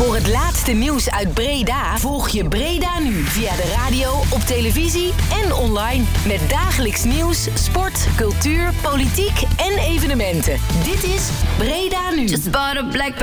Voor het laatste nieuws uit Breda volg je Breda Nu via de radio, op televisie en online. Met dagelijks nieuws, sport, cultuur, politiek en evenementen. Dit is Breda Nu. Just bought a black